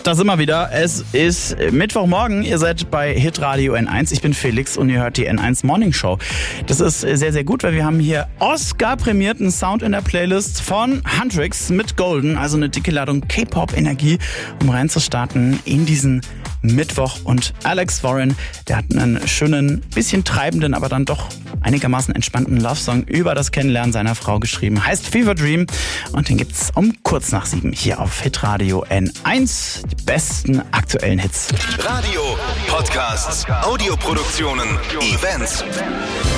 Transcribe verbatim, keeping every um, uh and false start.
Da sind wir wieder. Es ist Mittwochmorgen. Ihr seid bei Hitradio N eins. Ich bin Felix und ihr hört die N eins Morning Show. Das ist sehr, sehr gut, weil wir haben hier Oscar-prämierten Sound in der Playlist von Huntrix mit Golden. Also eine dicke Ladung K-Pop-Energie, um reinzustarten in diesen Mittwoch. Und Alex Warren, der hat einen schönen, bisschen treibenden, aber dann doch einigermaßen entspannten Love-Song über das Kennenlernen seiner Frau geschrieben. Heißt Fever Dream. Und den gibt's um kurz nach sieben hier auf Hitradio N eins. Die besten aktuellen Hits. Radio, Podcasts, Audioproduktionen, Events.